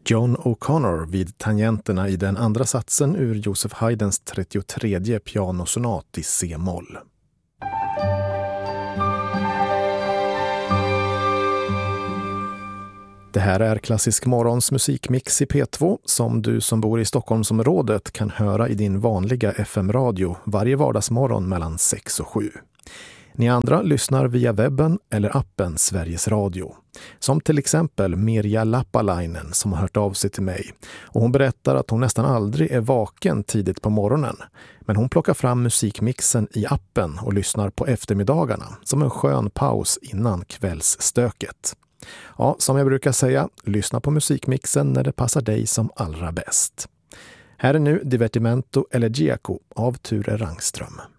John O'Connor vid tangenterna i den andra satsen ur Joseph Haydns 33:e pianosonat i C-moll. Det här är Klassisk morgons musikmix i P2 som du som bor i Stockholmsområdet kan höra i din vanliga FM-radio varje vardagsmorgon mellan 6 och 7. Ni andra lyssnar via webben eller appen Sveriges Radio. Som till exempel Mirja Lappalainen som har hört av sig till mig. Och hon berättar att hon nästan aldrig är vaken tidigt på morgonen. Men hon plockar fram musikmixen i appen och lyssnar på eftermiddagarna som en skön paus innan kvällsstöket. Ja, som jag brukar säga, lyssna på musikmixen när det passar dig som allra bäst. Här är nu Divertimento Elegiaco av Ture Rangström.